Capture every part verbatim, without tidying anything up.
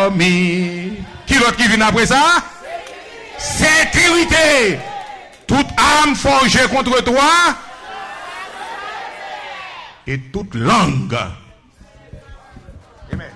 army. Qui l'autre qui vient après ça? Sécurité. Toute arme forgée contre toi et toute langue. Amen.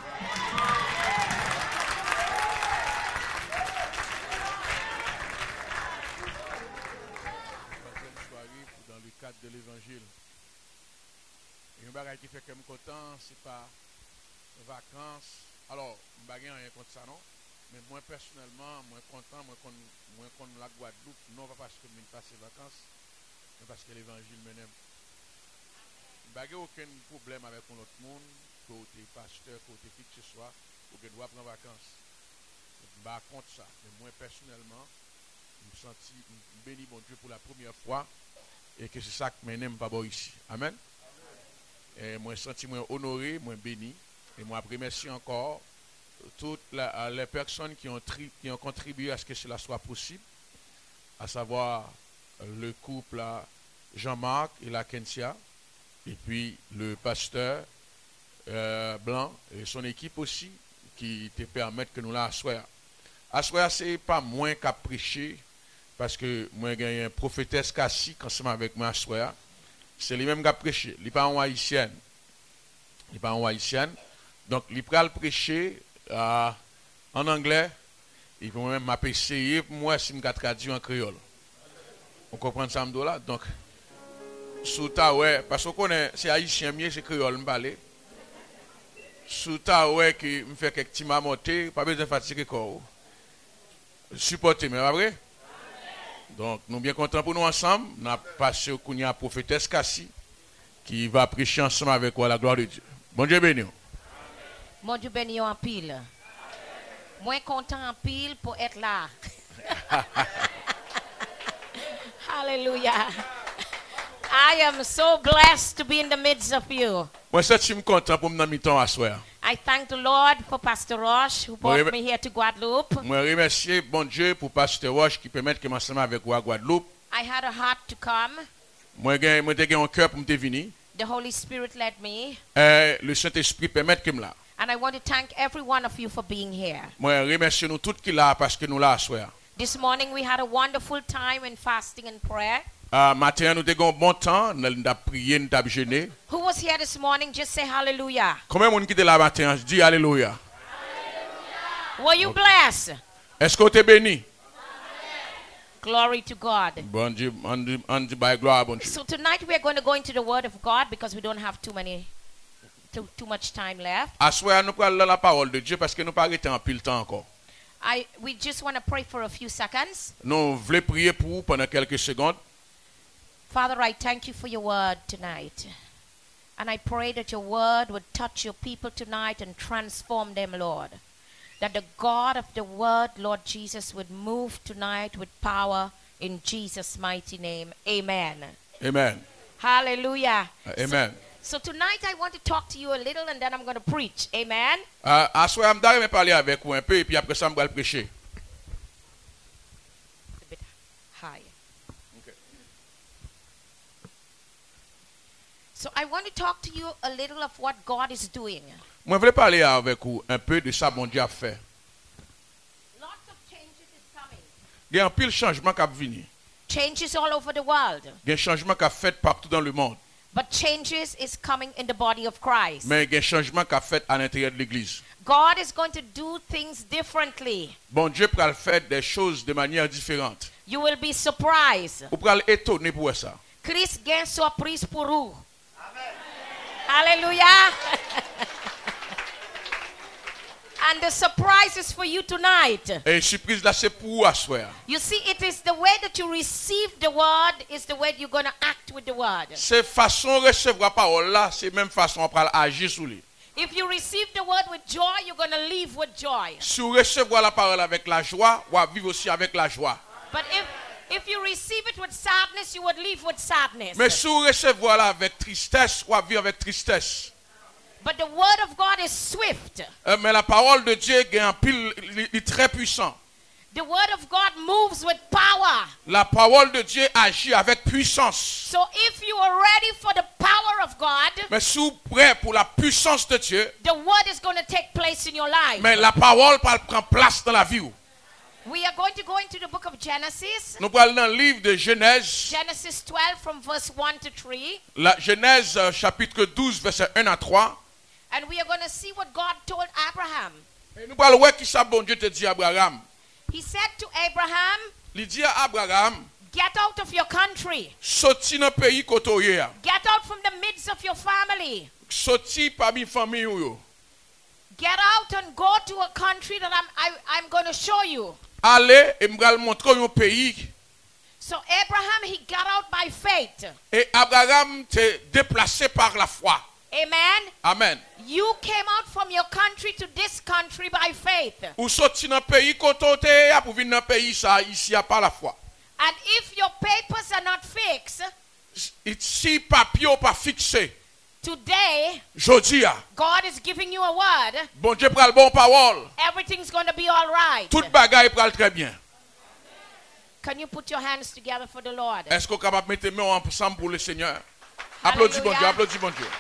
Dans le cadre de l'évangile. Et un bagage qui fait que je suis content, c'est pas vacances. Alors, je ne rien contre ça, non? Mais moi, personnellement, moi, content, moi, contre la Guadeloupe, non pas parce que je passe les vacances, mais parce que l'évangile m'aime. Je n'ai aucun problème avec l'autre monde, côté pasteur, côté qui que ce soit, ou que je dois prendre vacances. Je ne pas contre ça. Mais moi, personnellement, je me sens béni, mon Dieu, pour la première fois, et que c'est ça que je n'aime pas ici. Amen. Et moi, je me sens honoré, moi, béni, et moi, remercie encore toutes la, les personnes qui ont, tri, qui ont contribué à ce que cela soit possible, à savoir le couple Jean-Marc et la Kensia, et puis le pasteur euh, Blanc et son équipe aussi, qui te permettent que nous la assoyons. Assoyons, ce n'est pas moins qu'à prêcher, parce que moi, j'ai un prophétesse Cassie, ensemble avec moi, assoyons, c'est lui-même qui a prêché. Il n'est pas un haïtien. Il n'est pas un haïtien. Donc, il peut le prêcher euh, en anglais. Il peut même m'essayer pour moi si je traduis en créole. On comprend ça, là? Donc, sous ta ouais, parce qu'on connaît, c'est haïtien, mieux c'est créole, me parler. Sous ta ouais, qui me fait quelques petits mamotés, pas besoin de fatiguer corps. Supporter, mais pas vrai? Donc, nous sommes bien contents pour nous ensemble. Nous avons passé au Kounia prophétesse Cassie, qui va prêcher ensemble avec moi la gloire de Dieu. Bon Dieu béni. Mon Dieu béni en pile. Moins content en pile pour être là. Hallelujah. I am so blessed to be in the midst of you. Moi, je suis content pour me mettre à soir. I thank the Lord for Pastor Roche who brought me here to Guadeloupe. Moi, remercie bon Dieu pour Pasteur Roche qui permet que je m'ensemble avec moi à Guadeloupe. I had a heart to come. Moi, j'ai un cœur pour me venir. The Holy Spirit led me. Et le Saint-Esprit permet que je là. And I want to thank every one of you for being here. Moi, remercie nous tous qui là parce que nous là à soir. This morning we had a wonderful time in fasting and prayer. Uh, matin, nous avons un bon temps, nous avons prié, nous avons jeûné. Who was here this morning? Just say hallelujah. Combien de monde qui était là matin? Je dis alléluia. Were you blessed? Est-ce que tu es béni? Glory to God. Bon Dieu, on dit, on dit, by gloire, bon Dieu. So tonight we are going to go into the Word of God because we don't have too many, too, too much time left. À soir, nous parlons la parole de Dieu parce que nous pas arrêté en pile temps encore. I, we just want to pray for a few seconds. Nous voulons prier pour vous pendant quelques secondes. Father, I thank you for your word tonight. And I pray that your word would touch your people tonight and transform them, Lord. That the God of the word, Lord Jesus, would move tonight with power in Jesus' mighty name. Amen. Amen. Hallelujah. Uh, amen. So, so tonight I want to talk to you a little and then I'm going to preach. Amen. Uh, à soir, je vais parler avec vous un peu et puis après ça, je vais prêcher. A bit high. Okay. So I want to talk to you a little of what God is doing. Moi, je voulais parler avec vous un peu de ça, mon Dieu a fait. Lots of changes is coming. Il y a un pile changement qui a venu. Changes all over the world. Il y a un changement qui a fait partout dans le monde. But changes is coming in the body of Christ. Mais il y a un changement qui a fait à l'intérieur de l'église. God is going to do things differently. Bon Dieu pourra faire des choses de manière différente. You will be surprised. Vous pourrez étonner pour ça. Christ gagne surprise pour vous. Hallelujah. And the surprise is for you tonight. Et surprise là c'est pour vous à soir. You see, it is the way that you receive the word is the way you're going to act with the word. C'est façon de recevoir parole là, c'est même façon pour agir sur lui. If you receive the word with joy, you're going to live with joy. Si vous recevez la parole avec la joie, vous allez vivre aussi avec la joie. But if if you receive it with sadness, you would live with sadness. Mais si vous recevez là avec tristesse, vous allez vivre avec tristesse. But the word of God is swift. Euh, mais la parole de Dieu est un pile est très puissant. The word of God moves with power. La parole de Dieu agit avec puissance. So if you are ready for the power of God, Mais si vous êtes prêt pour la puissance de Dieu, the word is going to take place in your life. mais la parole prend place dans la vie. We are going to go into the book of Genesis. Nous parlons dans le livre de Genèse, Genesis twelve from verse one to three. la Genèse euh, chapitre douze, verset un à trois. And we are going to see what God told Abraham. Et nous parlons ouais qui ça bon Dieu te dit à Abraham. He said to Abraham, Il dit à Abraham, get out of your country. sorti dans le pays côté. Get out from the midst of your family. Sorti parmi famille yo. Get out and go to a country that I'm, I, I'm going to show you. Allez et m'gal montrer un pays. So Abraham, he got out by faith. Et Abraham t'est déplacé par la foi. Amen. Amen. You came out from your country to this country by faith. Ou sorti dans le pays côté pour venir dans le pays ça ici par la foi. And if your papers are not fixed, Si papier ou pas fixé, today, jodi a, God is giving you a word. bon Dieu pral bon parole. Everything's going to be all right. Tout bagaille pral très bien. Can you put your hands together for the Lord? Est-ce qu'on est capable de mettre les mains ensemble pour le Seigneur? Applaudis bon Dieu, applaudis bon Dieu.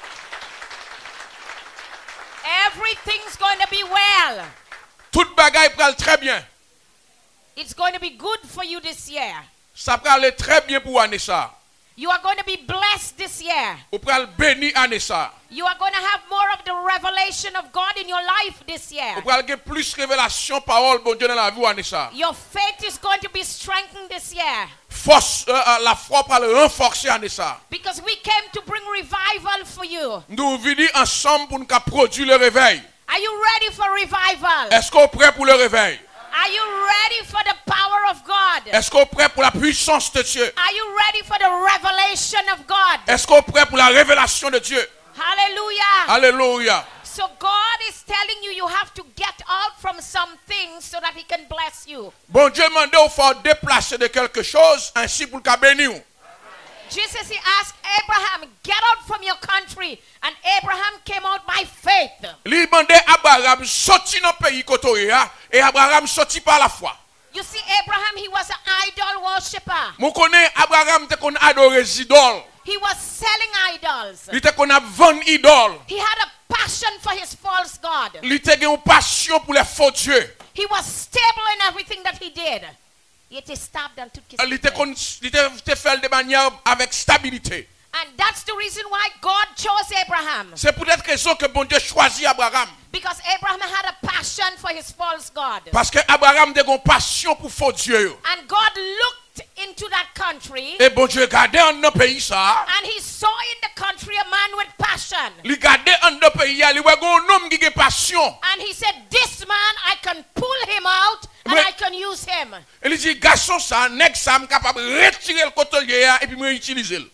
Everything's going to be well. Tout bagaille pral très bien. It's going to be good for you this year. Ça pral aller très bien pour année ça. You are going to be blessed this year. Ou pral béni année ça. You are going to have more of the revelation of God in your life this year. Ou pral get plus révélation parole bon Dieu dans la vie année ça. Your faith is going to be strengthened this year. Force euh, la foi pral renforcer année ça. Because we came to bring revival for you. Nous venons ensemble pour nous produire le réveil. Are you ready for revival? Est-ce qu'on est prêt pour le réveil? Are you ready for the power of God? Est-ce qu'on est prêt pour la puissance de Dieu? Are you ready for the revelation of God? Est-ce qu'on est prêt pour la révélation de Dieu? Hallelujah. Alléluia. So God is telling you you have to get out from some things so that He can bless you. Bon Dieu m'a demandé de faire déplacer de quelque chose ainsi pour le bénir. Jesus, He asked Abraham, get out from your country. And Abraham came out by faith. Il demandait à Abraham sorti dans le pays côté et Abraham sorti par la foi. You see, Abraham, he was an idol worshipper. Mon connaît Abraham te qu'on adore les idoles. He was selling idols. Il te qu'on a vendre idoles. He had a passion for his false god. Il te une passion pour les faux dieux. He was stable in everything that he did. He était stable dans tout ce qu'il Il te qu'on il te fait de manière avec stabilité. And that's the reason why God chose Abraham. C'est pour cette raison que bon Dieu choisit Abraham. Because Abraham had a passion for his false god. Parce que Abraham a une passion pour faux dieux. And God looked into that country. Et bon Dieu regardait en notre pays ça. And He saw in the country a man with passion. Il regardait en notre pays, il voit un homme qui a passion. And He said, this man, I can pull him out and I can use him. Et il dit, garçon ça, nèg ça, je capable de retirer le côté et puis me utiliser.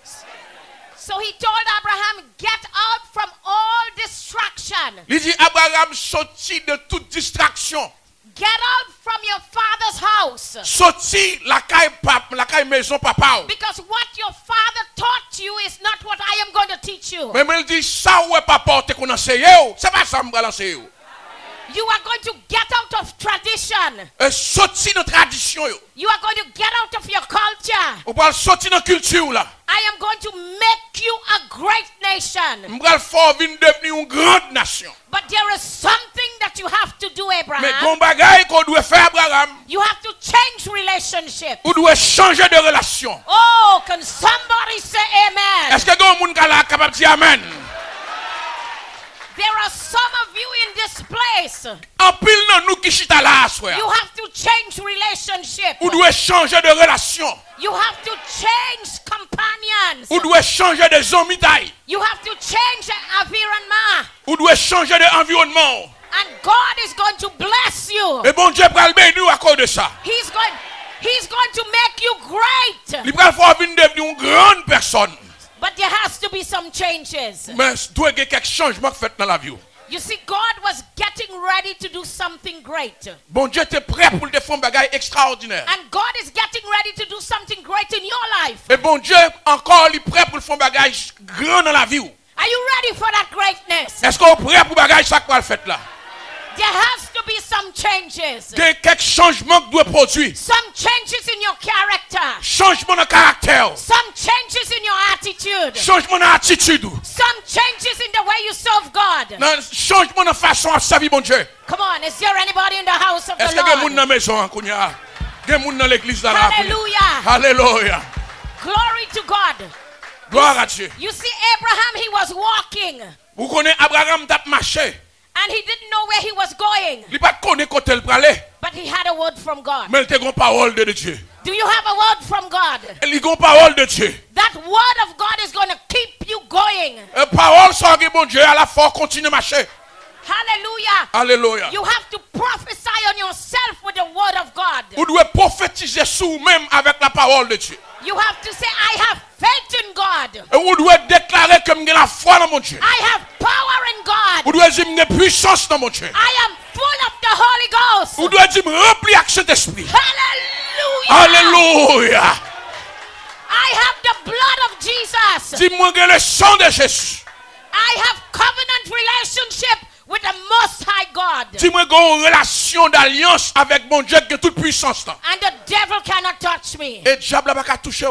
So He told Abraham, get out from all distraction. Il dit, Abraham sorti de toute distraction. Get out from your father's house. Sorti la caille papa, la caille maison papa. Because what your father taught you is not what I am going to teach you. Mais il dit, ça ouais papa te qu'on enseigne, c'est pas ça me va l'enseigner. You are going to get out of tradition. Et sorti de tradition yo. You are going to get out of your culture. On va sortir de culture là. I am going to make you a great nation. On va faire devenir une grande nation. But there is something that you have to do, Mais Abraham. gon bagaille qu'on doit faire Abraham. You have to change relationship. On doit changer de relation. Oh, can somebody say amen? Est-ce que gon moun kala capable de dire amen? There are some of you in this place. En pile nan nous qui chita là soir. You have to change relationship. On doit changer de relation. You have to change companions. On doit changer de amis taille. You have to change environment. On doit changer d'environnement. And God is going to bless you. Et bon Dieu pral bénir à cause de ça. He's going, He's going to make you great. Il pral faire devenir une grande personne. But there has to be some changes. Mais doit y avoir quelques changements fait dans la vie. You see, God was getting ready to do something great. Bon Dieu était prêt pour le faire un bagage extraordinaire. And God is getting ready to do something great in your life. Et bon Dieu encore il est prêt pour le faire un bagage grand dans la vie. Are you ready for that greatness? Est-ce qu'on est prêt pour le bagage ça qu'on va faire là? There has to be some some changes. Il y a quelques changements que doit produire. Some changes in your character. Changement de caractère. Some changes in your attitude. Changement d'attitude. Some changes in the way you serve God. Non, changement de façon à servir mon Dieu. Come on, is there anybody in the house of the Est-ce que quelqu'un Lord? dans la maison kounya? Quelqu'un dans l'église là là? Hallelujah. Alléluia. Glory to God. Gloire à Dieu. You see, Abraham, he was walking Vous connaissez Abraham t'a marché. and he didn't know where he was going, Il pas connaît côté le pralé, but he had a word from God. mais il a une parole de Dieu. Do you have a word from God? Il a une parole de Dieu. That word of God is going to keep you going. Une parole sans que mon Dieu à la fois continue à marcher. Hallelujah. Alléluia. You have to prophesy on yourself with the word of God. Vous devez prophétiser sur vous-même avec la parole de Dieu. You have to say, I have faith in God. Et vous devez déclarer que vous avez la foi dans mon Dieu. I have power in Vous God. devez dire que vous avez puissance dans mon Dieu. I am full of the Holy Ghost. Vous devez dire rempli avec cet esprit. Hallelujah. Alléluia. I have the blood of Jesus. Dis-moi que le sang de Jésus. I have covenant relationship with the Most High God. Dis-moi que une relation d'alliance avec mon Dieu qui a toute puissance. Là. And the devil cannot touch me. Et le diable n'a pas touché.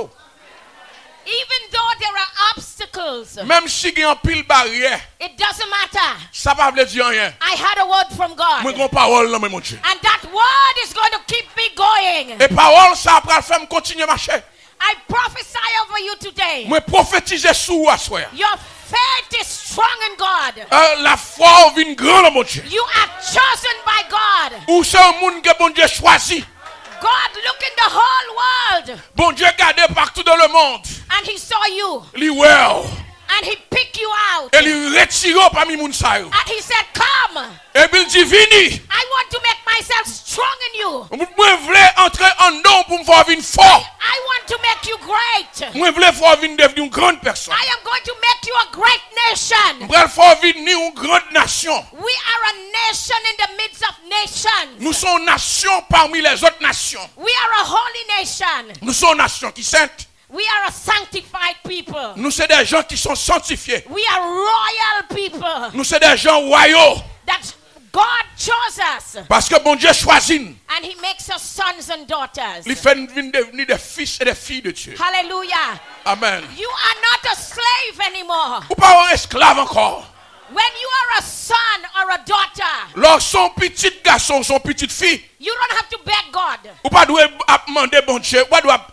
Even though there are obstacles, Même si il y a un pile barrière, it doesn't matter. ça ne veut pas dire rien. I had a word from God. Moi, j'ai une parole dans mon Dieu. And that word is going to keep me going. Et parole, ça après le faire continuer à marcher. I prophesy over you today. Moi, prophétiser sur vous à soi. Your faith is strong in God. Euh, la foi vient grande dans mon Dieu. You are chosen by God. Ou c'est un monde que mon Dieu choisit. God looked in the whole world Bon Dieu regardait partout dans le monde. and he saw you Il well. and he picked you out. Et il retire parmi moun sa yo. And he said, come, Et puis il dit, vini. I want to make myself strong in you. Moi, je voulais entrer en don pour me faire venir fort. I want to make you great. Moi, je voulais faire venir devenir une grande personne. I am going to make you a great nation. Je voulais faire venir une grande nation. We are a nation in the midst of nations. Nous sommes une nation parmi les autres nations. We are a holy nation. Nous sommes une nation qui est sainte. We are a sanctified people. Nous sommes des gens qui sont sanctifiés. We are royal people. Nous sommes des gens royaux. That God chose us. Parce que bon Dieu choisit. And he makes us sons and daughters. Il fait venir devenir des fils et des filles de Dieu. Hallelujah. Amen. You are not a slave anymore. Ou pas un esclave encore. When you are a son or a daughter, Lorsqu'on petit garçon, son petite fille, you don't have to beg God. ou pas doit demander bon Dieu, ou pas doit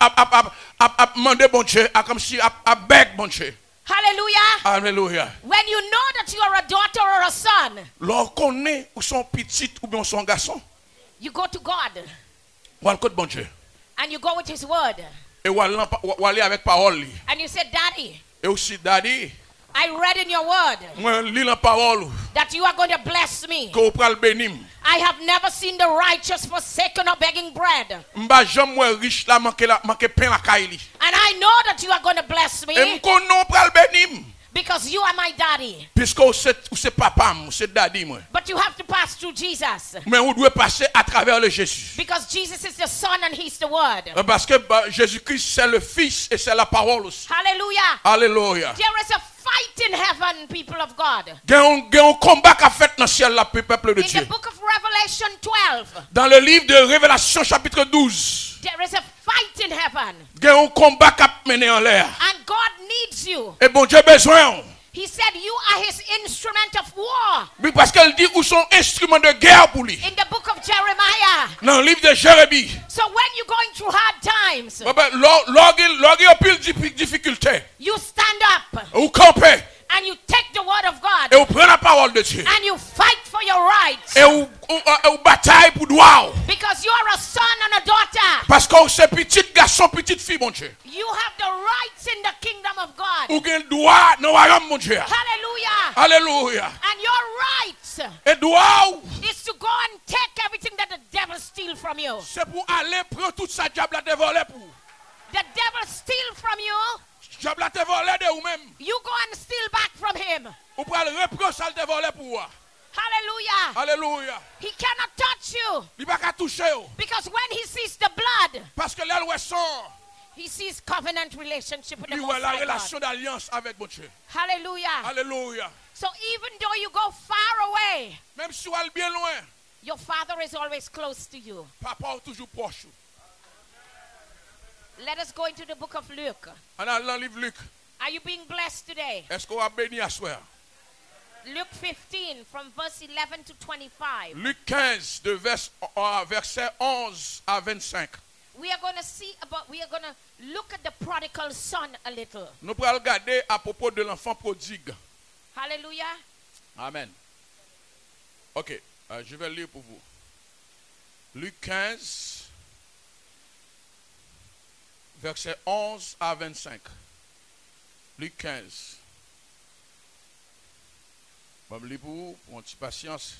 demander bon Dieu, comme si à beg bon Dieu. Hallelujah. Alléluia. When you know that you are a daughter or a son, Lorsqu'on est ou son petit ou bien son garçon, you go to God ou al côté bon Dieu. and you go with his word. Et ou aller avec parole. And you say, Daddy, Et aussi, daddy, I read in your word moi lis la parole that you are going to bless me. que vous pral bénim. I have never seen the righteous forsaken or begging bread. M'ba jamais moi riche là manquer la manquer pain la caille. And I know that you are going to bless Et me m'konon pral bénim. because you are my daddy. Puisque vous c'est c'est papa, c'est daddy moi. But you have to pass through Jesus Mais vous devez passer à travers le Jésus. because Jesus is the Son and He's the Word. Parce que bah, Jésus-Christ c'est le Fils et c'est la parole aussi. Hallelujah. Alléluia. There is a fight in heaven, people of God. Il y a un- il y a un combat qu'a fait dans le ciel là, peuple de In Dieu. the book of Revelation twelve, Dans le livre de Révélation chapitre douze, there is a fight in heaven. il y a un combat qu'a mené en l'air. And God needs you. Et bon Dieu a besoin. He said you are His instrument of war. Oui, parce qu'elle dit où sont instruments de guerre pour lui. In the book of Jeremiah. Dans le livre de Jérémie. So when you're going through hard times, Lorsqu'il y a pile de difficultés, you stand up vous campez and you take the word of God et vous prenez la parole de Dieu. and you fight for your rights. Et vous, vous, vous bataillez pour droit. Because you are a son and a daughter. Parce que c'est petit garçon, petite fille, mon Dieu. You have the rights in the kingdom of God. Vous avez le droit dans le royaume, mon Dieu. Hallelujah. Alléluia. And your rights Et droit, is to go and take everything that the devil steals from you. c'est pour aller prendre tout ça, diable a dévolé pour. The devil steal from you. Diable a dévolé de vous-même. You go and steal back from him. Vous pouvez le reprendre ça, le dévolé pour vous. Hallelujah. Alléluia. He cannot touch you. Il ne va pas toucher. Because when he sees the blood, Parce que là, le sang, he sees covenant relationship with the il Most voit la High God. relation d'alliance avec mon Dieu. Hallelujah. Alléluia. So even though you go far away, Même si vous allez bien loin, Your father is always close to you. Papa est toujours proche. Let us go into the book of Luke. On a dans le livre Luc. Are you being blessed today? Est-ce qu'on va bénir à soir? Luke fifteen from verse eleven to twenty-five. Luc quinze de vers, euh, verset onze à vingt-cinq. We are going to see about, we are going to look at the prodigal son a little. Nous pourrons regarder à propos de l'enfant prodigue. Hallelujah. Amen. Ok, euh, je vais lire pour vous. Luc quinze, verset onze à vingt-cinq. Luc quinze. Je vais lire pour vous, pour une petite patience.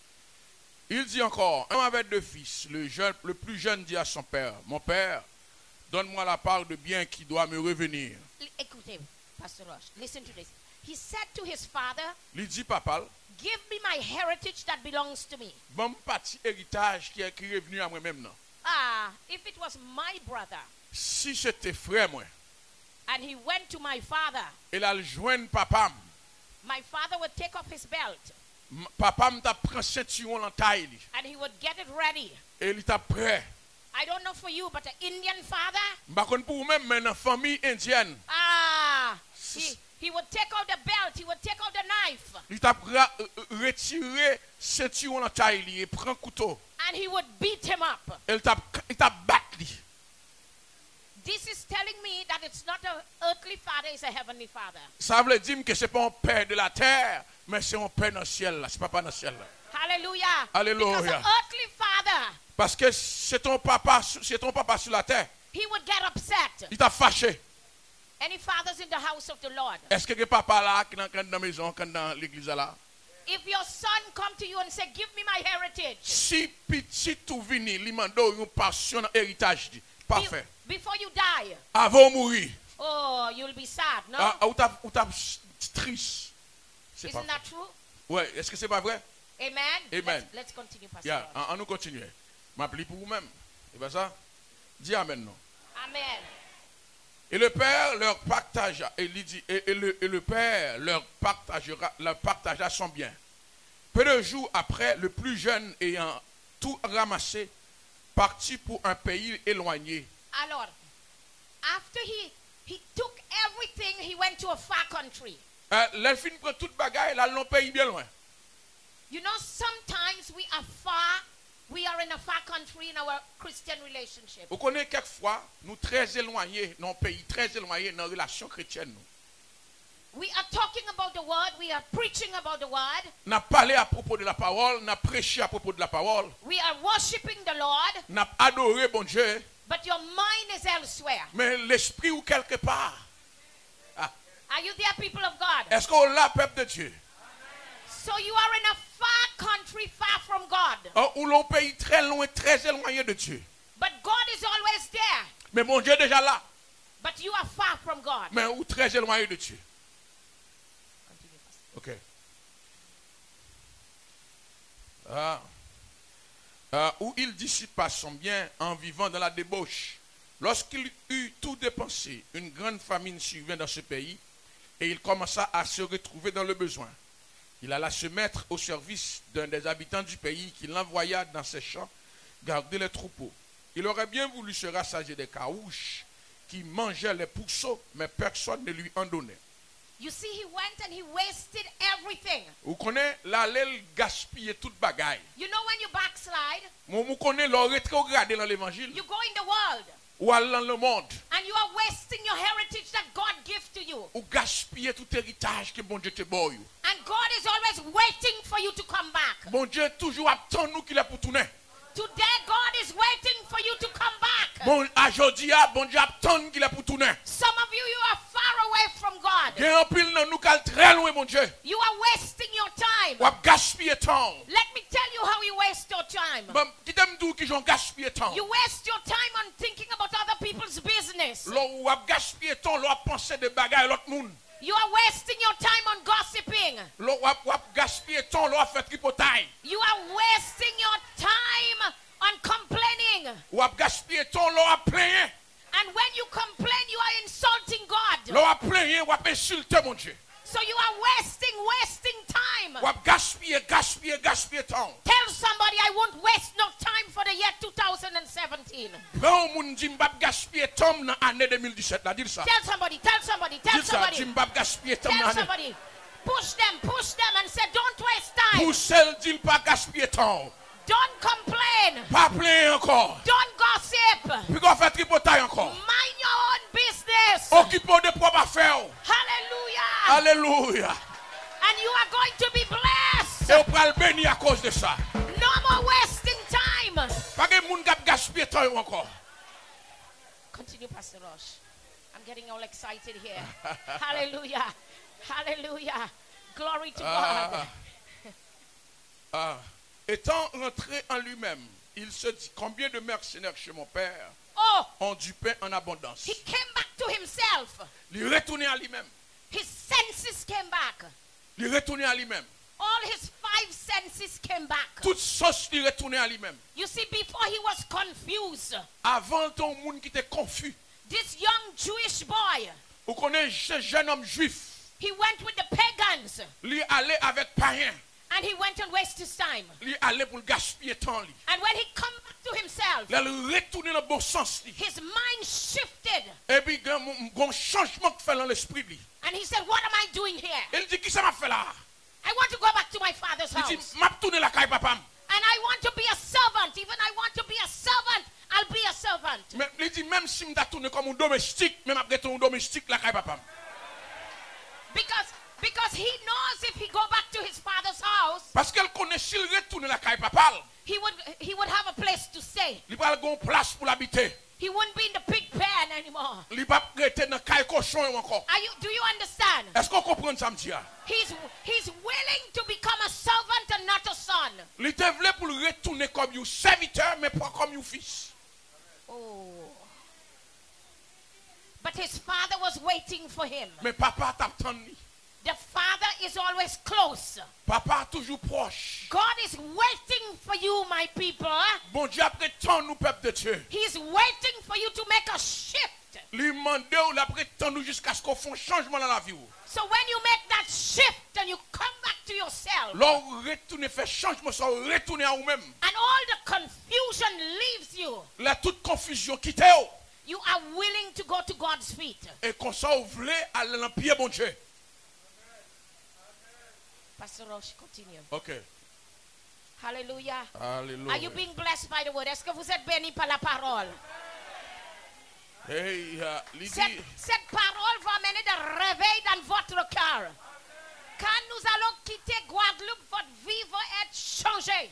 Il dit encore, un avait deux fils. Le, jeune, le plus jeune dit à son père, mon père, donne-moi la part de bien qui doit me revenir. Écoutez, Pastor Roche, listen to this. He said to his father, Il dit, papa, give me my heritage that belongs to me. bon petit héritage qui est, qui est revenu à moi-même. Non? Ah, if it was my brother, Si c'était frère, moi, and he went to my father, il a joint papa. my father would take off his belt, M- Papa m'a pris ceinturon en taille. and he would get it ready. Et il était prêt. I don't know for you, but an Indian father, Par contre, pour vous-même, mais dans la famille indienne, ah, he, he would take out the belt, he would take out the knife, il t'a ra- euh, euh, retiré ceinturon en taille et prend couteau. and he would beat him up. Et il t'a il t'a battu. This is telling me that it's not an earthly father, it's a heavenly father. Ça veut dire que ce n'est pas un père de la terre, mais c'est un père dans le ciel. là. C'est papa dans le ciel. là. Hallelujah. Hallelujah. Because an earthly father, Parce que c'est ton papa, c'est ton papa sur la terre. he would get upset. Il t'a fâché. Any fathers in the house of the Lord? Est-ce que le papa là, qui est dans la maison, qui est dans l'église là, If your son come to you and say, give me my heritage, si petit tout vini, il m'a donné une passion héritage. dit, Parfait. be- before you die, Avant de mourir, oh, you'll be sad, no? ah, ou t'as ou t'as triste. C'est pas Isn't vrai. that true? Ouais, est-ce que c'est pas vrai? Amen? Amen. Let's, let's continue, Pastor. Yeah, Lord. on, on nous continue. M'appeler pour vous-même. C'est pas ça? Dis amen non. Amen. Et le père leur partagea, et, il dit, et, et le, et le père leur partagera, leur partagea son bien. Peu de jours après, le plus jeune ayant tout ramassé, partit pour un pays éloigné. Alors, after he, he took everything, he went to a far country. Euh, L'elfine prend toute bagaille, là, l'on pays bien loin. You know, sometimes we are far, we are in a far country in our Christian relationship. Vous connaissez quelquefois, nous très éloignés, dans un pays très éloigné dans la relation chrétienne. Nous. We are talking about the word, we are preaching about the word, N'a parlé à propos de la parole, n'a prêché à propos de la parole, we are worshiping the Lord, n'a adoré bon Dieu, but your mind is elsewhere. mais l'esprit ou quelque part. Are you there, people of God? Est-ce qu'on l'a, peuple de Dieu? So you are in a far country, far from God. Oh, ou l'on pays très loin, très éloigné de Dieu. But God is always there, Mais mon Dieu est déjà là, but you are far from God. mais ou très éloigné de Dieu. Continue, Pastor. Ok. Ah. Ah, où il dissipa son bien en vivant dans la débauche. Lorsqu'il eut tout dépensé, une grande famine survint dans ce pays et il commença à se retrouver dans le besoin. Il alla se mettre au service d'un des habitants du pays qui l'envoya dans ses champs garder les troupeaux. Il aurait bien voulu se rassasier des caouches qui mangeaient les pourceaux, mais personne ne lui en donnait. You see, he went and he wasted everything. Vous connaissez, l'allée gaspiller toute bagaille. You know when you backslide, Vous connaissez le rétrogradé dans l'évangile. you go in the world Ou aller dans le monde. and you are wasting your heritage that God gives to you. Ou gaspiller tout héritage que bon Dieu te boy. And God is always waiting for you to come back. Bon Dieu toujours attend nous qu'il est pour tourner. Today, God is waiting for you to come back. Bon, aujourd'hui, bon Dieu attend qu'il est pour tourner. Some of you, you are far away from God. Il y a un pile dans nous qui est très loin, mon Dieu. You are wasting your time. Ou gaspiller temps. Let me tell you how you waste your time. Bon, qui t'aime tout qui j'en gaspiller temps. You waste your time on thinking about other people's business. Là où gaspiller temps, là penser de bagaille l'autre monde. You are wasting your time on gossiping. Là où gaspiller temps, là fait tripotaille. You are wasting your time on complaining. Ou gaspiller temps, là plaindre. And when you complain, you are insulting God. Là plaindre, ou insulter mon Dieu. So you are wasting, wasting time. Ou gaspiller, gaspiller, gaspiller temps. Tell somebody, I seventeen. Grand moun dit m'bap gaspiller temps dans année deux mille dix-sept là, dis ça. Tell somebody, tell somebody, tell Dis ça, dit somebody. m'bap gaspiller temps Tell dans année. somebody. Push them, push them and say, don't waste time. Pour celle dit pas gaspiller temps. Don't complain. Pas plein encore. Don't gossip. Puis qu'on fait tripotaille encore. Mind your own business. Occupez de propres affaires. Hallelujah. Alléluia. And you are going to be blessed. Et on prend le béni à cause de ça. No more wasting time. Pas que moun gap gaspiller temps encore. Continue, Pastor Roche. I'm getting all excited here. Hallelujah. Hallelujah. Glory to Ah, God. ah. Étant rentré en lui-même, il se dit combien de mercenaires chez mon père Oh, ont du pain en abondance. he came back to himself. Il retourné à lui-même. His senses came back. Il retourné à lui-même. All his five senses came back. Toute sauce il retourné à lui-même. You see, before he was confused, Avant ton monde qui était confus. this young Jewish boy, Vous connaissez ce jeune homme juif. he went with the pagans Lui allait avec païen. and he went and wasted his time. Lui allait pour le gaspiller temps. Lui. And when he come back to himself, Il allait retourner dans le bon sens. Lui. his mind shifted Et puis il y a un- un changement qui fait dans l'esprit. Lui. and he said, what am I doing here? Il dit, qui ça m'a fait là? I want to go back to my father's Il dit, house. m'a tourné la caille papa. And I want to be a servant. Even I want to be a servant, I'll be a servant. Mais il dit, même si je tourné comme un domestique, même après un domestique, la caille papa. Because, because he knows if he go back to his father's house, Parce qu'elle connaît s'il retourne la caille papa, he would, he would have a place to stay. il va avoir une place pour l'habiter. He wouldn't be in the pig pen anymore. Il va rester dans la caille cochon encore. Are you, do you understand? Est-ce qu'on comprend ça, monsieur? He's, he's willing to become a servant and not a son. Il était voulu pour le retourner comme un serviteur, mais pas comme un fils. Oh. But his father was waiting for him. Mais papa t'attend. The father is always close. Papa toujours proche. God is waiting for you, my people. Bon Dieu après tant nous peuple de Dieu. He's waiting for you to make a shift. Lui mandé ou après tant nous jusqu'à ce qu'on fasse un changement dans la vie. So when you make that shift and you come back to yourself, Là retourner faire changement, ça retourner à vous-même. and all the confusion leaves you, La toute confusion quitte you are willing to go to God's feet. et qu'on s'en voulait aller dans le pied bon Dieu. Pastor Roche, continue. OK. Hallelujah. Alléluia. Are you being blessed by the word? Est-ce que vous êtes bénis par la parole? Hey, uh, Lydie. Cette, cette parole va amener de réveil dans votre cœur. Quand nous allons quitter Guadeloupe, votre vie va être changée.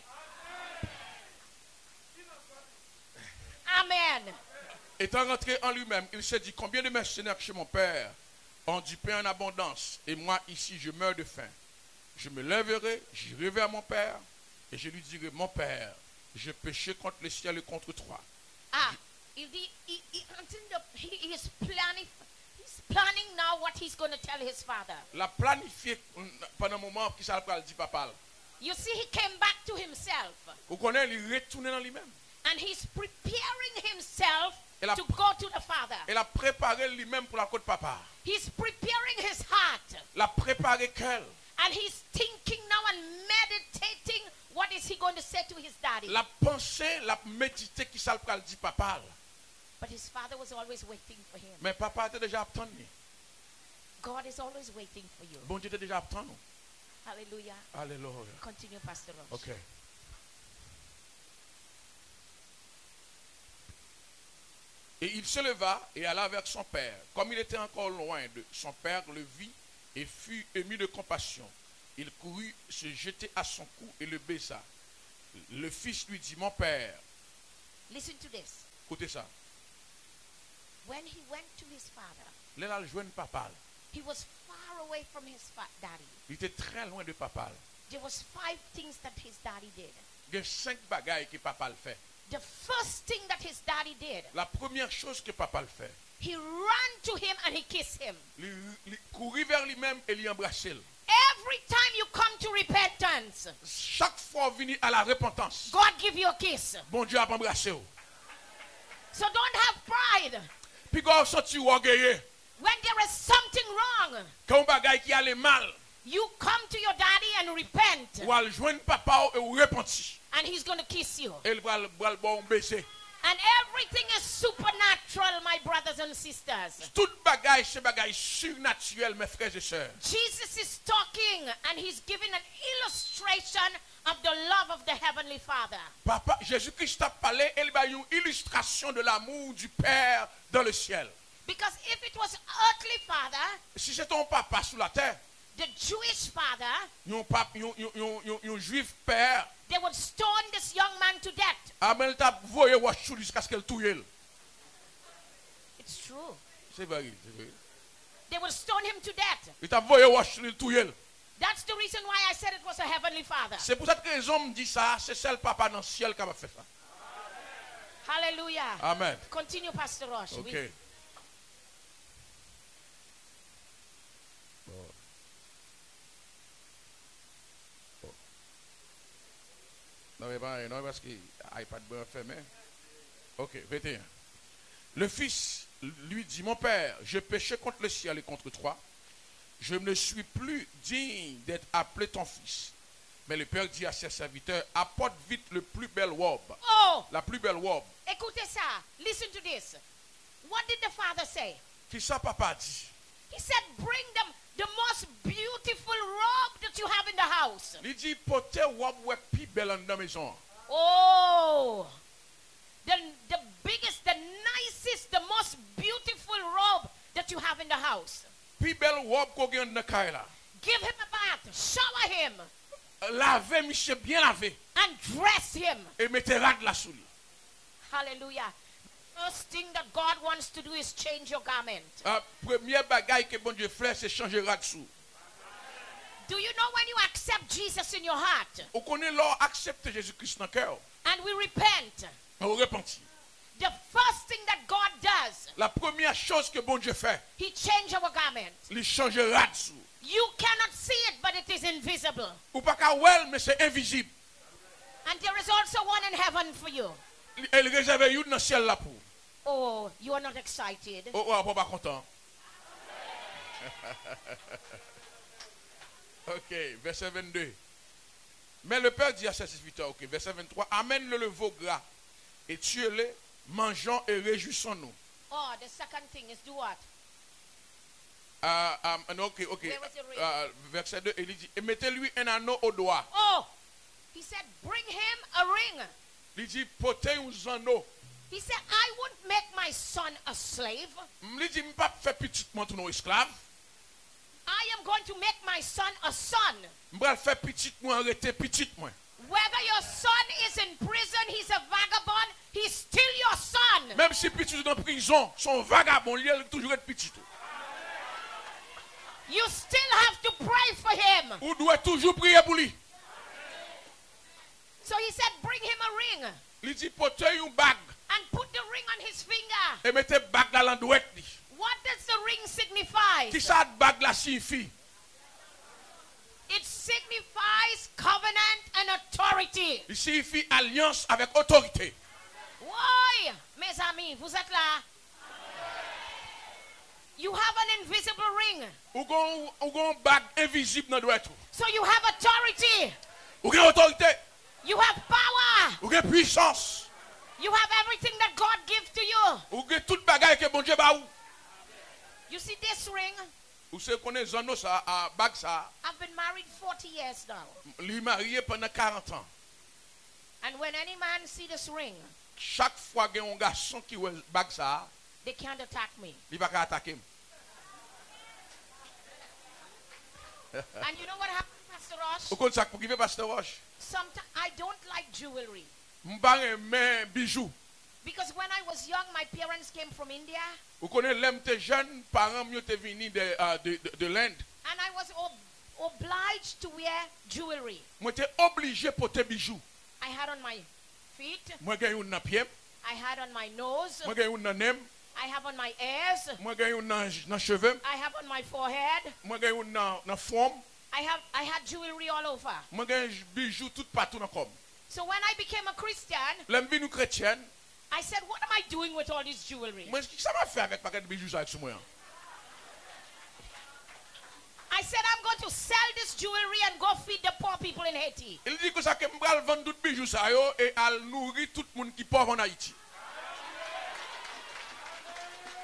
Amen. Étant rentré en lui-même, il s'est dit combien de mercenaires chez mon père ont du pain en abondance et moi ici je meurs de faim. Je me lèverai, j'irai vers mon père et je lui dirai mon père, j'ai péché contre le ciel et contre toi. Ah, il dit, he, he, until the, he, he is planning, he's planning now what he's going to tell his father. La planifié pendant un moment qui ça le dit papa. You see, he came back to himself Vous connaissez, il est retourné dans lui-même. and he's preparing himself Et la- to go to the father. Il a préparé lui-même pour la côte papa. He's preparing his heart. Il a préparé cœur. And he's thinking now and meditating what is he going to say to his daddy. La pensée, la médité qui ça le dit papa. But his father was always waiting for him. Mais papa était déjà attendu. God is always waiting for you. Bon Dieu était déjà attendu. Hallelujah. Alléluia. Continue, Pastor Roche. OK. Et il se leva et alla vers son père. Comme il était encore loin de son père, le vit et fut ému de compassion. Il courut se jeter à son cou et le baisa. Le fils lui dit, mon père, Listen to this. écoutez ça. When he went to his father, Là, il a joint papa. he was far away from his fa- daddy. Il était très loin de papa. There was five things that his daddy did. Il y a cinq bagailles que papa le fait. The first thing that his daddy did, La première chose que papa le fait, he ran to him and he kissed him. il, il courit vers lui-même et lui embrassait. Every time you come to repentance, Chaque fois venu à la repentance, God give you a kiss. bon Dieu a embrassé. So don't have pride. Puis quand on senti orgueilleux, When there is something wrong, quand on bagaille qui allait mal, you come to your daddy and repent, ou al joindre papa et ou repentir. and he's going to kiss you. Et il va le bon baiser. And And everything is supernatural, my brothers and sisters. Tout bagage, c'est bagage surnaturel, mes frères et sœurs. Jesus is talking and he's giving an illustration of the love of the Heavenly Father. Papa, Jésus-Christ a parlé, il a une illustration de l'amour du Père dans le ciel. Because if it was earthly father, Si c'est ton papa sous la terre, the Jewish father, un papa, un, un, un, un juif père, they would stone this young man to death. Amen, t'a voyé Wachou jusqu'à ce qu'elle touille. It's true. C'est vrai, c'est vrai. They would stone him to death. Il t'a voyé Wachou touille. That's the reason why I said it was a heavenly father. C'est pour cette raison que me dit ça, c'est seul papa dans le ciel qui va faire ça. Hallelujah. Amen. Continue, Pastor Roche. OK. We- Non, mais pas, non, parce que l'iPad est fermé. Ok, vingt et un. Le fils lui dit, mon père, je péchais contre le ciel et contre toi. Je ne suis plus digne d'être appelé ton fils. Mais le père dit à ses serviteurs, apporte vite le plus belle robe. Oh, La plus belle robe. écoutez ça. Listen to this. What did the father say? Qui ça papa dit? He said, bring them the most beautiful robe that you have in the house. Il dit, portez robe ou plus belle dans la maison. Oh, the, the biggest, the nicest, the most beautiful robe that you have in the house. Plus belle robe qu'on gagne dans la caille là. Give him a bath, shower him, Lavez, monsieur, bien lavé. and dress him. Et mettez rade la sous lui. Hallelujah. First thing that God wants to do is change your garment. La première bagaille que bon Dieu fait, c'est changer rade sous. Do you know when you accept Jesus in your heart Vous connaissez l'or accepter Jésus-Christ dans le cœur. and we repent? Vous repentez. The first thing that God does, La première chose que bon Dieu fait, He changes our garment. il change rade sous. You cannot see it, but it is invisible. Ou pas qu'à well, mais c'est invisible. And there is also one in heaven for you. Il réserve une dans le ciel là pour. Oh, you are not excited. Oh, oh, pas content. Ok, verset vingt-deux. Mais le père dit à ses serviteurs, ok, verset vingt-trois, amène-le le veau gras et tuez-le, mangeons et réjouissons-nous. Oh, the second thing is do what? Ah, ah, non, ok, ok. Where was the ring? Ah, verset deux, il dit, et mettez-lui un anneau au doigt. Oh, he said, bring him a ring. Il dit, portez un anneau. He said, I won't make my son a slave. Il dit, je ne pas faire petit moi ton esclave. I am going to make my son a son. Je vais faire petit moi arrêter petit moi. Whether your son is in prison, he's a vagabond, he's still your son. Même si petit est en prison, son vagabond, il est toujours être petit. You still have to pray for him. Ou doit toujours prier pour lui. So he said, bring him a ring Il dit, portez une bague and put the ring on his finger. et mettez bague dans l'endouette. What does the ring signify? Qui ça bague là signifie? It signifies covenant and authority. Il signifie alliance avec autorité. Why, mes amis, vous êtes là? You have an invisible ring. Ou gon ou gon bague invisible dans l'endouette. So you have authority. Ou gon autorité. You have power. Ou gon puissance. You have everything that God gives to you. Ou gon toute bagaille que bon Dieu ba ou. You see this ring? Ou se connaît zano ça à bague ça. I've been married forty years now. Lui marié pendant quarante ans. And when any man see this ring, Chaque fois qu'il y a un garçon qui a bague ça, they can't attack me. il va pas attaquer. And you know what happened, Pastor Ross? Ou comme ça pour qui fait Pasteur Roche. Sometimes I don't like jewelry. M'pa aimer bijou. Because when I was young, my parents came from India. Vous connaissez l'aime tes jeunes parents mieux te venus de euh, de de, de l'Inde. And I was ob- obliged to wear jewelry. Moi t'es obligé porter bijoux. I had on my feet. Moi gagne une dans pied, I had on my nose. moi gagne une dans nem, I have on my ears. moi gagne une dans dans cheveux, I have on my forehead. moi gagne une dans dans front, I have I had jewelry all over. moi gagne bijoux tout partout dans corps. So when I became a Christian, L'aime vie nous chrétienne, I said, what am I doing with all this jewelry? moi qui ça m'a fait avec paquet de bijoux ça avec sur moi. I said, I'm going to sell this jewelry and go feed the poor people in Haiti. Il dit que ça que m'bral vendre tout bijoux ça yo et al nourrir tout le monde qui pauvre en Haïti.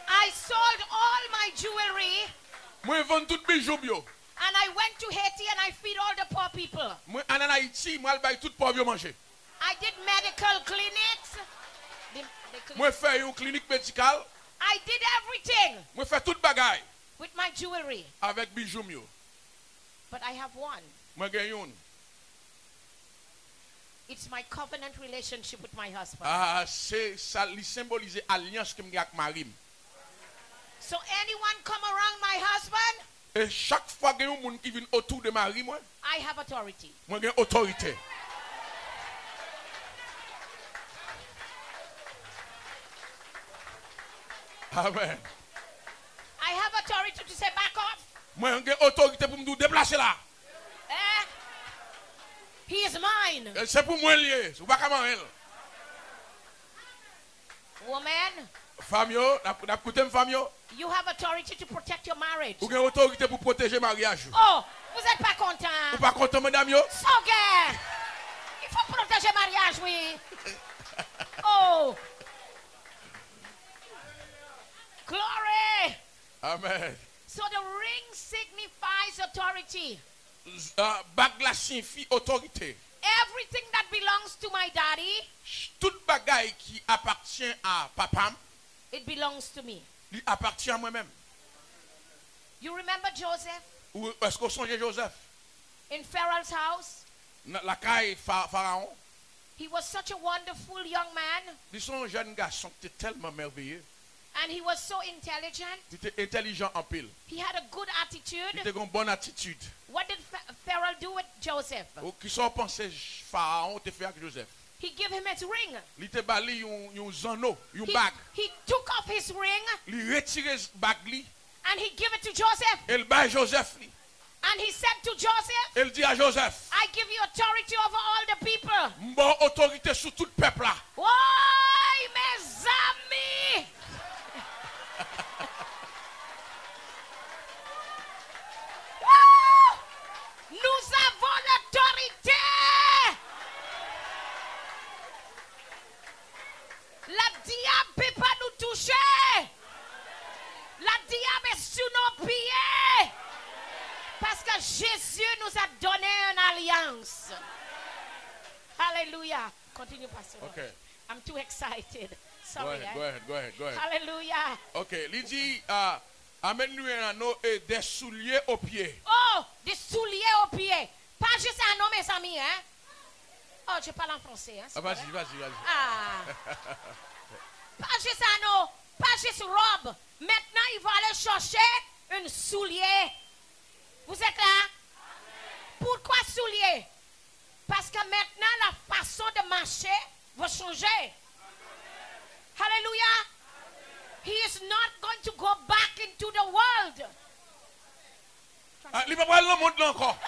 I sold all my jewelry Moi vends tout bijou bio. and I went to Haiti and I feed all the poor people. Moi en Haïti, moi bail tout pauvre manger. I did medical clinics. The- the clinic- Moi fais une clinique médicale. I did everything Moi fais toute bagaille with my jewelry. avec bijou mio. But I have one. Moi gagne une. It's my covenant relationship with my husband. Ah, c'est ça li symboliser alliance que m'ai avec Marim. So anyone come around my husband, Et chaque fois que un monde qui vient autour de Marie, moi, I have authority. moi j'ai autorité. Amen. I have authority to say back off. Moi j'ai autorité pour me dire déplacer là. Eh? He is mine. Et c'est pour moi lié, c'est pas comment elle. Woman, Femme yo, n'a coûté une femme yo, you have authority to protect your marriage. ou j'ai autorité pour protéger mariage. Oh, vous êtes pas Ou content? pas content madame yo? Sogue! Il faut protéger le mariage, oui. Oh! Glory! Amen. So the ring signifies authority. Uh, bag la signifie autorité. Everything that belongs to my daddy, Toute bagaille qui appartient à papa, it belongs to me. il appartient à moi-même. You remember Joseph Ou est-ce qu'on songe Joseph? in Pharaoh's house? Dans la caille Pha- Pharaon, He was such a wonderful young man, ils sont un jeune garçon qui était tellement merveilleux. and he was so intelligent. Il était intelligent en pile. He had a good Il attitude. était une bonne attitude. What did Pha- Pharaoh do with Joseph? Ou qui sont pensés Pharaon te fait avec Joseph. He gave him his ring. Il était bali un un zano, un He, bag. he took off his ring Il retire bag li, and he gave it to Joseph. et il bat Joseph li. And he said to Joseph, Il dit à Joseph, I give you authority over all the people. bon autorité sur tout le peuple là. Oi, mes amis! Woo! Nous avons l'autorité! La diable ne peut pas nous toucher! La diable est sous nos pieds! Parce que Jésus nous a donné une alliance. Hallelujah. Continue, Pastor. Okay. I'm too excited. Go Sorry. ahead, eh? go ahead, go ahead, go ahead. Hallelujah. Ok, il dit, uh, amène-nous un anneau et des souliers aux pieds. Oh, des souliers aux pieds. Pas juste un homme, mes amis, hein? Oh, je parle en français, hein? c'est Ah, vas-y, vrai? vas-y, vas-y. Ah. Pas juste un homme, pas juste robe. Maintenant, il va aller chercher une soulier. Vous êtes là? Pourquoi soulier? Parce que maintenant, la façon de marcher va changer. Hallelujah. He is not going to go back into the world. Ah, il va pas le monde là encore.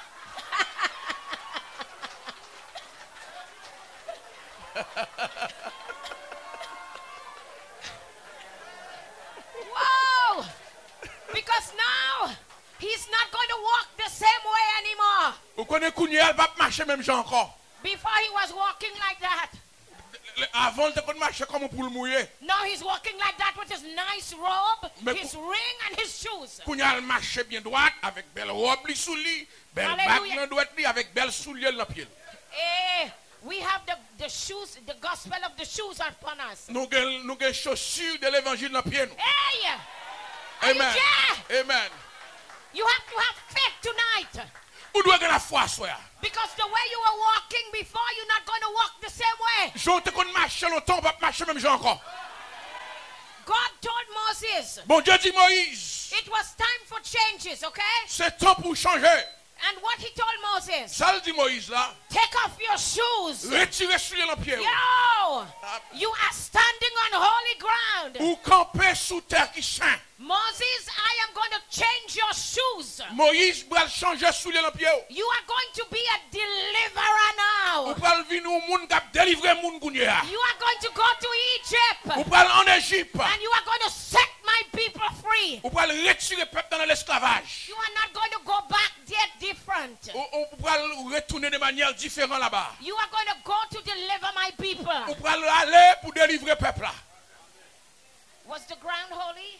Whoa! Because now he's not going to walk the same way anymore. Vous connaissez Kounia, elle va pas marcher même genre encore. Before he was walking like that. Avant, il était marcher comme pour le mouiller. Now he's walking like that with his nice robe, Mais his ring, and his shoes. Kounia, elle marchait bien droite, avec belle robe li sous lui, belle Alléluia. bague dans droite li, avec belle soulier dans pied. Eh, we have the, the shoes, the gospel of the shoes upon us. Nous avons nous avons chaussures de l'évangile dans pied. Hey! Are you Amen. there? Amen. You have to have faith tonight. Vous devez avoir la foi, soir. Because the way you were walking before, you're not going to walk the same way. J'en te connais marcher longtemps, on va pas marcher même genre encore. God told Moses Bon Dieu dit Moïse, it was time for changes, okay? c'est temps pour changer. And what he told Moses, Ça le dit Moïse là, take off your shoes. retirez soulier dans pied. Yo, you are standing on holy ground. Ou camper sous terre qui saint. Moses, I am going to change your shoes. Moïse va changer soulier dans pied. You are going to be a deliverer now. Ou pral venir au monde qui délivrer moun gounia. You are going to go to Egypt. Ou pral en Égypte. And you are going to set my people free. Ou pral retirer peuple dans l'esclavage. You are not going to go back yet different. Ou ou pral retourner de manière différente là-bas. You are going to go to deliver my people. Ou pral aller pour délivrer peuple là. Was the ground holy?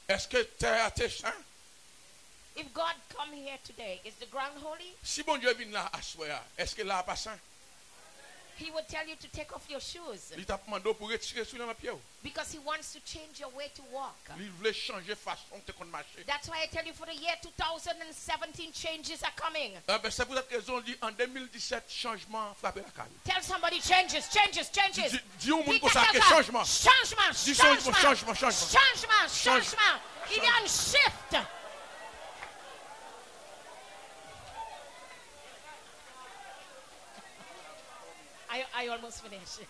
Est-ce que terre est saint? If God come here today, is the ground holy? Si bon Dieu vient là à soir, est-ce que là pas saint? He would tell you to take off your shoes Il t'a demandé pour retirer sous les pieds. because he wants to change your way to walk. Il voulait changer façon de qu'on marcher. That's why I tell you for the year two thousand seventeen, changes are coming. Ah ben c'est pour cette raison dit en deux mille dix-sept changement frappé la caille. Tell somebody changes, changes, changes. Dis- dis au monde Dis comme ça à que quelqu'un, changement. Changement, Dis changement, changement, changement, changement. changement, Change- changement. Il y a un shift. I, I almost finished.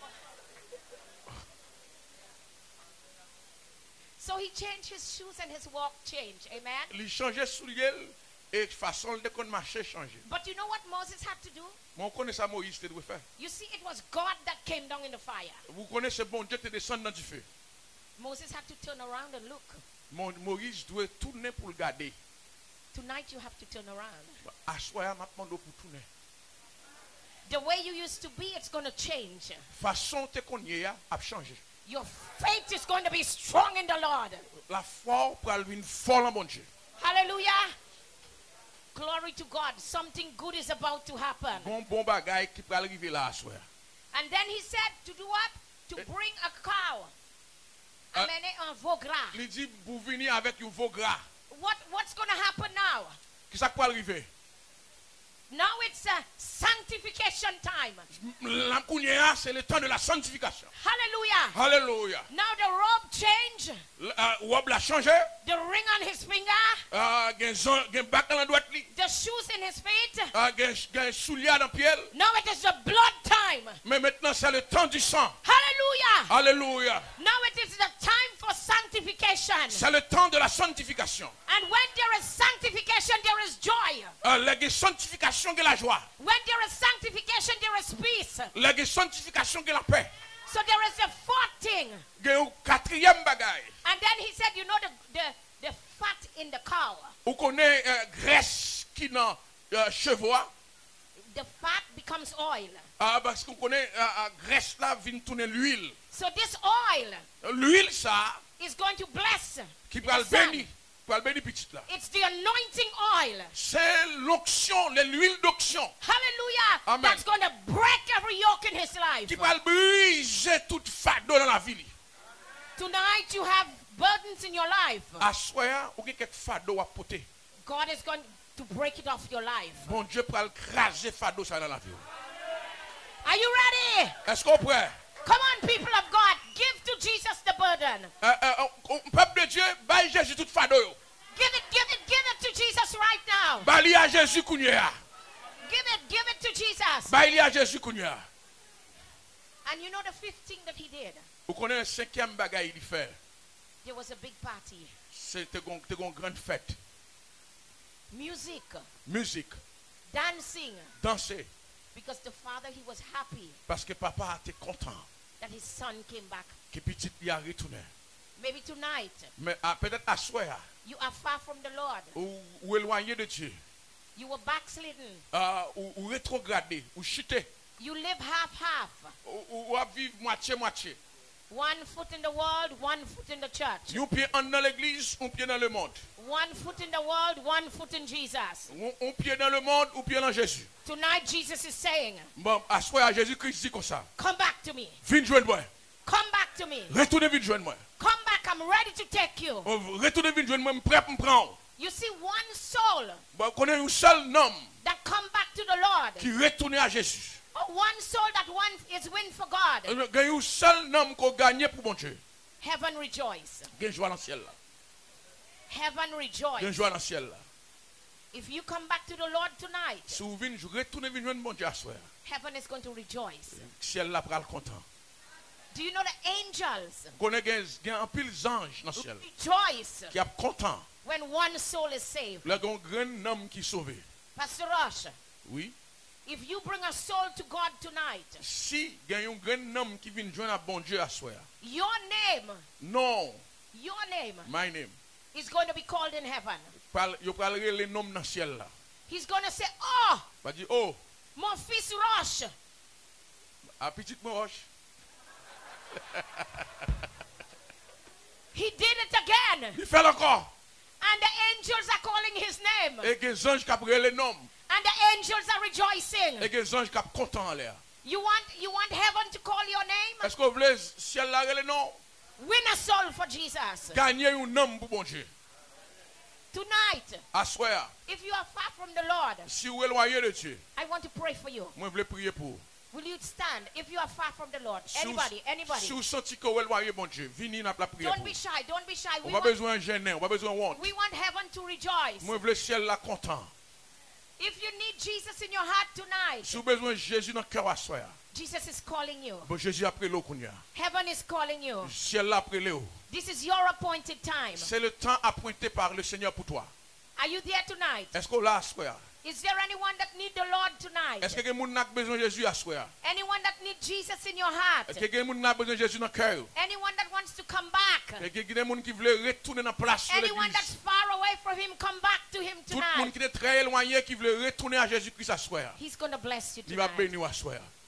So he changed his shoes and his walk changed. Amen. Il changeait souliers et façon de qu'on marcher changer. But you know what Moses had to do? Mais on connaît ça Moïse te doit faire. You see, it was God that came down in the fire. Vous connaissez bon Dieu te descend dans du feu. Moses had to turn around and look. Mon Moïse doit tourner pour le garder. Tonight you have to turn around. À soir m'a demandé pour tourner. The way you used to be, it's going to change. Façon te qu'on y a a changé. Your faith is going to be strong in the Lord. La foi pour aller une folle en bon Dieu. Hallelujah. Glory to God. Something good is about to happen. Bon bon bagaille qui peut arriver là à soir. And then he said to do what? To bring a cow. Uh, Amener un veau gras. Il dit pour venir avec un veau gras. What, what's going to happen now? Qu'est-ce qui peut arriver? Now it's a sanctification time. La kounia c'est le temps de la sanctification. Hallelujah. Alléluia. Now the robe change. Robe la changé. The ring on his finger. Ah, gen zon, gen bak dans la droite li. The shoes in his feet. Ah, gen gen soulier dans pied. Now it is the blood time. Mais maintenant c'est le temps du sang. Hallelujah. Alléluia. Now it is the time for sanctification. C'est le temps de la sanctification. And when there is sanctification, there is joy. Ah, la gen sanctification que la joie. When there is sanctification, there is peace. La gen sanctification que la paix. So there is a fourth thing. Gen un quatrième bagaille. And then he said, you know the, the, the fat in the cow. Ou connaît euh, graisse qui dans euh, chevaux. The fat becomes oil. Ah, parce qu'on connaît euh, euh, graisse là vient tourner l'huile. So this oil L'huile ça is going to bless qui the va le son. bénir, pour le bénir petite là. It's the anointing oil. C'est l'onction, l'huile d'onction Hallelujah. Amen. That's going to break every yoke in his life. qui va le briser toute fardeau dans la vie. Tonight you have burdens in your life. À soir, ou quelques fardeau à porter. God is going to break it off your life. Bon Dieu pour le craser fardeau ça dans la vie. Are you ready? Est-ce qu'on prêt? Come on, people of God. Give to Jesus the burden. Euh, euh, euh, peuple de Dieu, baille Jésus toute fardeau. Give it, give it, give it to Jesus right now. Baille à Jésus kounya. Give it, give it to Jesus. Baille à Jésus kounya. And you know the fifth thing that he did? Vous connaissez le cinquième bagaille il fait. There was a big party. C'était une grande fête. Music, Musique, dancing. danser. Because the father, he was happy Parce que papa était content that his son came back. que petit lui a retourné. Maybe tonight, Mais ah, peut-être à soir, you are far from the Lord. ou, ou éloigné de Dieu, You were backslidden. ah, ou, ou rétrogradé, ou chuté, You live half-half. ou, ou, ou à vivre moitié-moitié. One foot in the world, one foot in the church. Un pied en dans l'église, un pied dans le monde. One foot in the world, one foot in Jesus. Un, un pied dans le monde, un pied dans Jésus. Tonight, Jesus is saying, Bon, à soir, Jésus-Christ dit comme ça. come back to me. Viens joindre moi. Come back to me. Retournez vite joindre moi. Come back. I'm ready to take you. Oh, retournez vite joindre moi, je suis prêt pour me prendre. You see, one soul Bon, on a un seul homme that come back to the Lord. qui retourne à Jésus. Or one soul that one is win for God. Il y a un seul homme qui a gagné pour mon Dieu. Heaven rejoice. Il y a une joie dans le ciel là. Heaven Il y a une rejoice. joie dans le ciel là. If you come back to the Lord tonight, Si vous venez, je retourne vite joindre mon Dieu à soir. heaven is going to rejoice. Le ciel là pral content. Do you know the angels On a un pile d'anges dans le ciel rejoice qui est content. when one soul is saved? Il y a un grand homme qui est sauvé. Pastor Rush, Oui. if you bring a soul to God tonight, Si il y a un grand homme qui vient joindre à bon Dieu à soir. your name, Non, your name my name. is going to be called in heaven. Il parlerait les noms dans le ciel là. He's going to say, oh, Il va dire, oh, mon fils Rush, à petite roche. He did it again. Il fait encore. And the angels are calling his name. Et que les anges qui appellent le nom. And the angels are rejoicing. Et que les anges qui sont contents en l'air. You want, you want heaven to call your name? Est-ce que vous voulez ciel là le nom? Win a soul for Jesus. Gagner un nom pour bon Dieu. Tonight, À soir, if you are far from the Lord, si vous êtes éloigné de Dieu, I want to pray for you. moi je voulais prier pour vous. Will you stand if you are far from the Lord? Si vous- Anybody, anybody. Si vous sentez que vous êtes éloigné, bon Dieu, venez dans la prière. Don't pour be vous. shy, don't be shy. On We n'a pas want, besoin de gêner, on n'a pas besoin de honte. we want heaven to rejoice. Moi je voulais ciel là content. If you need Jesus in your heart tonight, Si vous avez besoin de Jésus dans le cœur à soir, Jesus is calling you. bon Jésus après l'eau qu'on y a. Heaven is calling you. Ciel là après l'eau. This is your appointed time. C'est le temps appointé par le Seigneur pour toi. Are you there tonight? Est-ce qu'on l'a à soir? Is there anyone that need the Lord tonight? Est-ce que quelqu'un n'a besoin de Jésus à soir? Anyone that need Jesus in your heart? Est-ce que quelqu'un n'a besoin de Jésus dans le cœur? Anyone that wants to come back? Est-ce que quelqu'un qui veut retourner dans la place de Anyone l'église? that's far away from him, come back to him Tout le monde tonight. qui est très éloigné qui veut retourner à Jésus-Christ à soir. He's going to bless you Il va tonight. bénir à soir.